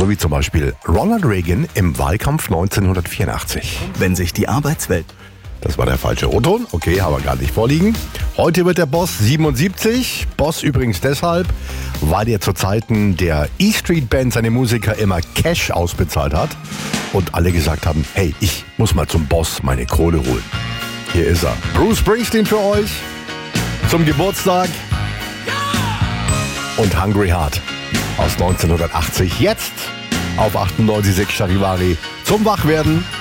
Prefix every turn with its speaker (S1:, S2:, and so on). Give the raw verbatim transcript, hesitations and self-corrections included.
S1: So wie zum Beispiel Ronald Reagan im Wahlkampf neunzehnhundertvierundachtzig.
S2: Wenn sich die Arbeitswelt...
S1: Das war der falsche O-Ton. Okay, haben wir gar nicht vorliegen. Heute wird der Boss siebenundsiebzig. Boss übrigens deshalb, weil er zu Zeiten der E-Street Band seine Musiker immer Cash ausbezahlt hat. Und alle gesagt haben, hey, ich muss mal zum Boss meine Kohle holen. Hier ist er. Bruce Springsteen für euch zum Geburtstag. Und Hungry Heart aus neunzehnhundertachtzig. Jetzt auf achtundneunzig Komma sechs Charivari zum Wachwerden.